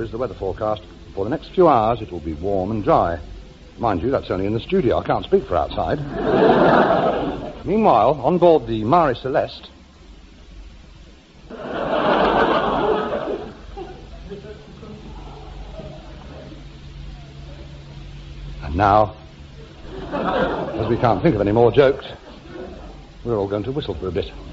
is the weather forecast. For the next few hours, it will be warm and dry. Mind you, that's only in the studio. I can't speak for outside. Meanwhile, on board the Marie Celeste... And now, as we can't think of any more jokes, we're all going to whistle for a bit.